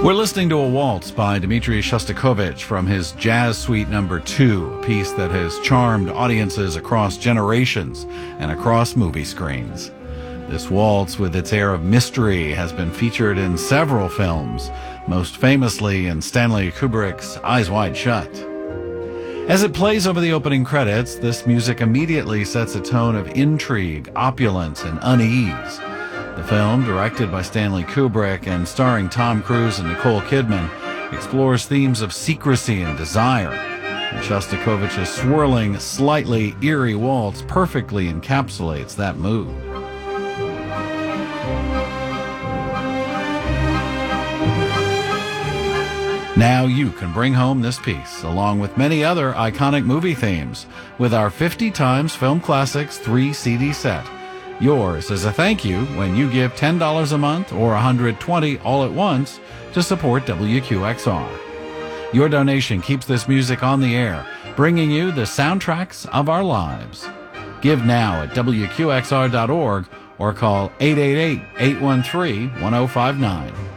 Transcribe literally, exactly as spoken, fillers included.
We're listening to a waltz by Dmitri Shostakovich from his Jazz Suite Number Two, a piece that has charmed audiences across generations and across movie screens. This waltz, with its air of mystery, has been featured in several films, most famously in Stanley Kubrick's Eyes Wide Shut. As it plays over the opening credits, this music immediately sets a tone of intrigue, opulence, and unease. The film, directed by Stanley Kubrick and starring Tom Cruise and Nicole Kidman, explores themes of secrecy and desire, and Shostakovich's swirling, slightly eerie waltz perfectly encapsulates that mood. Now you can bring home this piece, along with many other iconic movie themes, with our fifty times Film Classics three C D set. Yours as a thank you when you give ten dollars a month or one hundred twenty dollars all at once to support W Q X R. Your donation keeps this music on the air, bringing you the soundtracks of our lives. Give now at W Q X R dot org or call eight eight eight, eight one three, one zero five nine.